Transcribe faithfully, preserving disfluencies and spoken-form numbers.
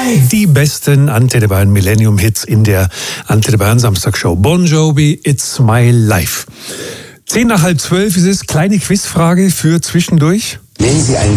Die besten Antenne Bayern Millennium Hits in der Antenne Bayern Samstagshow. Bon Jovi, It's My Life. Zehn nach halb zwölf ist es. Kleine Quizfrage für zwischendurch. Wenn Sie ein